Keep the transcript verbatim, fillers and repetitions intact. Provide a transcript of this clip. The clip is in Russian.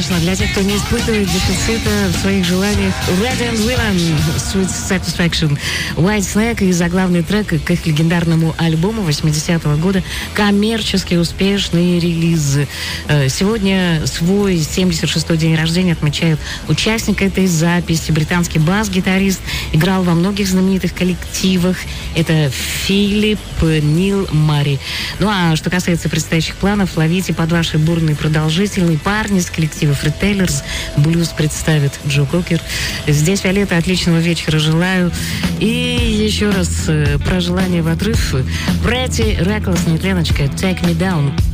Для тех, кто не испытывает дефицита в своих желаниях, Red and Villain, Sweet Satisfaction, White Snake и заглавный трек к их легендарному альбому восьмидесятого года, коммерчески успешный релиз. Сегодня свой семьдесят шестой день рождения отмечает участник этой записи, британский бас-гитарист, играл во многих знаменитых коллективах. Это Филипп Нил Мари. Ну а что касается предстоящих планов, ловите под ваши бурные продолжительные парни с коллектива Фред Тейлорс. Блюз представит Джо Кокер. Здесь, Виолетта, отличного вечера желаю. И еще раз про желание в отрыв. Pretty Reckless, Нетленочка, Take Me Down.